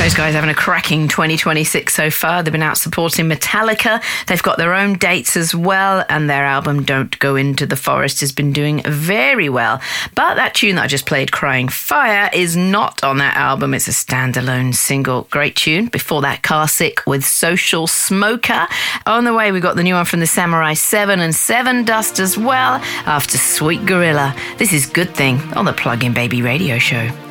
Those guys having a cracking 2026 so far. They've been out supporting Metallica. They've got their own dates as well, and their album Don't Go Into the Forest has been doing very well. But that tune that I just played, Crying Fire, is not on that album. It's a standalone single. Great tune. Before that, Carsick with Social Smoker. On the way, we've got the new one from the Samurai 7 and Seven Dust as well, after Sweet Gorilla. This is Good Thing on the Plug In Baby Radio Show.